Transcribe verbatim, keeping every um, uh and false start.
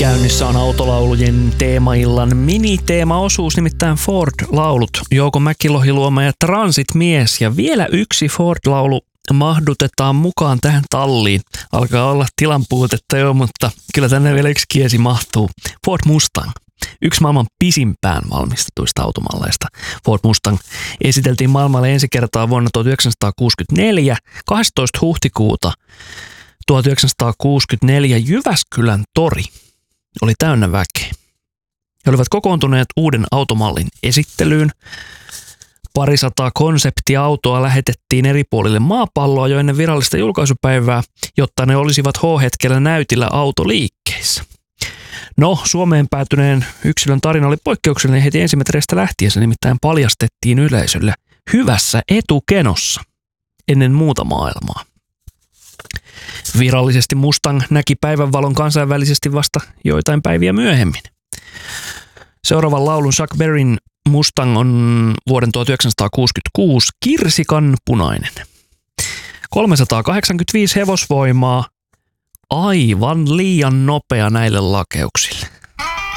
Käynnissä on autolaulujen teemaillan miniteemaosuus, nimittäin Ford-laulut. Jouko Mäkilohiluoma ja Transit-mies. Ja vielä yksi Ford-laulu mahdutetaan mukaan tähän talliin. Alkaa olla tilanpuutetta jo, mutta kyllä tänne vielä yksi kiesi mahtuu. Ford Mustang. Yksi maailman pisimpään valmistetuista automalleista. Ford Mustang esiteltiin maailmalle ensi kertaa vuonna tuhatyhdeksänsataakuusikymmentäneljä, kahdestoista huhtikuuta tuhatyhdeksänsataakuusikymmentäneljä Jyväskylän tori oli täynnä väkeä. He olivat kokoontuneet uuden automallin esittelyyn. Parisataa konseptiautoa lähetettiin eri puolille maapalloa jo ennen virallista julkaisupäivää, jotta ne olisivat H-hetkellä näytillä autoliikkeissä. No, Suomeen päätyneen yksilön tarina oli poikkeuksellinen heti ensimetreistä lähtien. Se nimittäin paljastettiin yleisölle hyvässä etukenossa ennen muuta maailmaa. Virallisesti Mustang näki päivänvalon kansainvälisesti vasta joitain päiviä myöhemmin. Seuraavan laulun Chuck Berryn Mustang on vuoden tuhatyhdeksänsataakuusikymmentäkuusi kirsikan punainen. kolmesataakahdeksankymmentäviisi hevosvoimaa, aivan liian nopea näille lakeuksille.